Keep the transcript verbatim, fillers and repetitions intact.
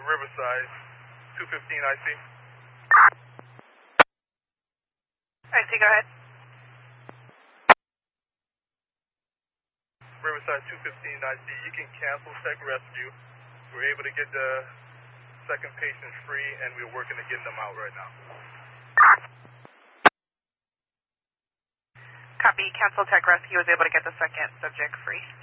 Riverside, two fifteen I C. I C, go ahead. Riverside two fifteen I C, you can cancel tech rescue. We're able to get the second patient free, and we're working to get them out right now. Copy, cancel tech rescue was able to get the second subject free.